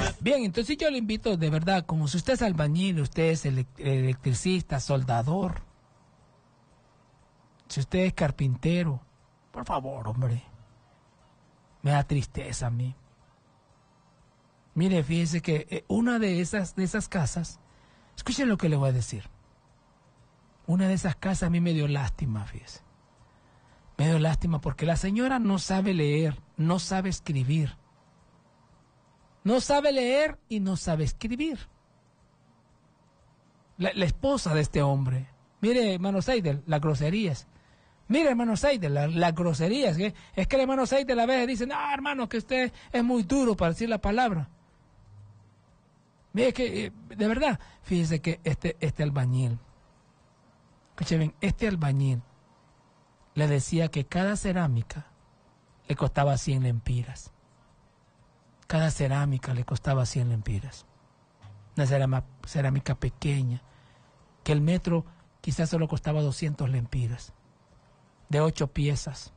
Bien, entonces yo le invito de verdad, como si usted es albañil, usted es electricista, soldador, si usted es carpintero, por favor, hombre, me da tristeza a mí. Mire, fíjese que una de esas casas, escuchen lo que le voy a decir. Una de esas casas a mí me dio lástima, fíjese. Me dio lástima porque la señora no sabe leer, no sabe escribir. No sabe leer y no sabe escribir. La esposa de este hombre. Mire, hermano Seidel, las groserías. Mire, hermano Seidel, las groserías. Es que el hermano Seidel a veces dice, no, hermano, que usted es muy duro para decir la palabra. Mire que, de verdad, fíjese que este albañil, escuche bien, este albañil le decía que cada cerámica le costaba 100 lempiras. Cada cerámica le costaba 100 lempiras. Una cerámica pequeña, que el metro quizás solo costaba 200 lempiras, de 8 piezas.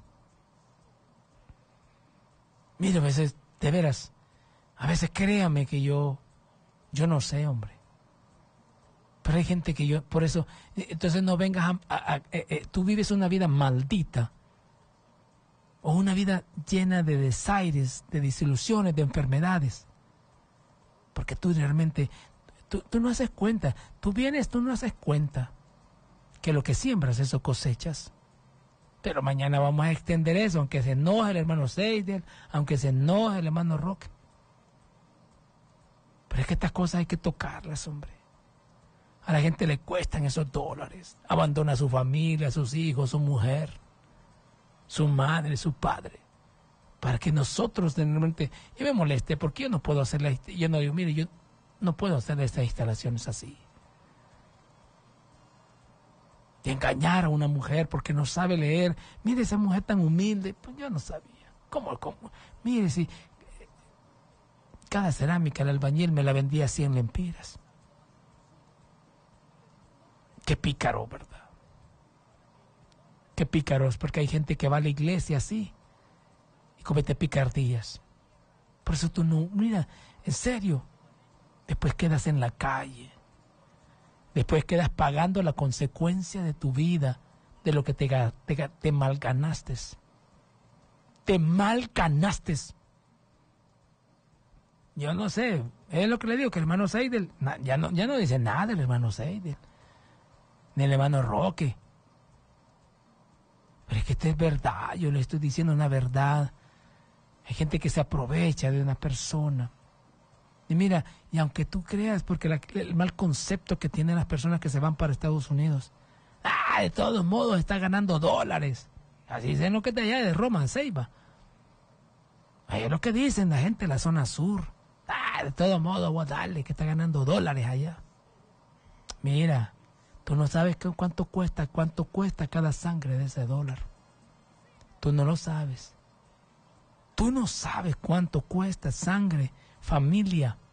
Mire, a veces, de veras, a veces créame que yo no sé, hombre. Pero hay gente que yo, por eso, entonces no vengas tú vives una vida maldita, o una vida llena de desaires, de desilusiones, de enfermedades. Porque tú realmente, tú no haces cuenta, tú no haces cuenta que lo que siembras, eso cosechas. Pero mañana vamos a extender eso, aunque se enoje el hermano Seidel, aunque se enoje el hermano Roque. Pero es que estas cosas hay que tocarlas, hombre. A la gente le cuestan esos dólares. Abandona a su familia, a sus hijos, su mujer, su madre, su padre. Para que nosotros realmente... Y me moleste porque yo no puedo hacer yo no digo, mire, yo no puedo hacer estas instalaciones así. De engañar a una mujer porque no sabe leer. Mire, esa mujer tan humilde. Pues yo no sabía. ¿Cómo? Mire, si... Cada cerámica, el albañil me la vendía 100 lempiras. Qué pícaro, ¿verdad? Qué pícaros, porque hay gente que va a la iglesia así y comete picardías. Por eso tú no, mira, en serio, después quedas en la calle, después quedas pagando la consecuencia de tu vida, de lo que te malganaste. Te malganaste. Yo no sé, es lo que le digo, que el hermano Seidel, ya no dice nada el hermano Seidel, ni el hermano Roque. Pero es que esto es verdad, yo le estoy diciendo una verdad. Hay gente que se aprovecha de una persona. Y mira, y aunque tú creas, porque el mal concepto que tienen las personas que se van para Estados Unidos, de todos modos está ganando dólares. Así dicen lo que está allá de Roma, en Ceiba. Ahí es lo que dicen la gente de la zona sur. De todos modos, voy a darle que está ganando dólares allá. Mira, tú no sabes cuánto cuesta cada sangre de ese dólar. Tú no lo sabes. Tú no sabes cuánto cuesta sangre, familia,